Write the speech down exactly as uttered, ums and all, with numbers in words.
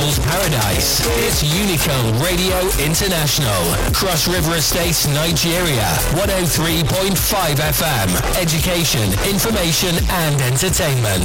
People's Paradise. It's Unicode Radio International. Cross River Estates, Nigeria. one oh three point five F M. Education, information and entertainment.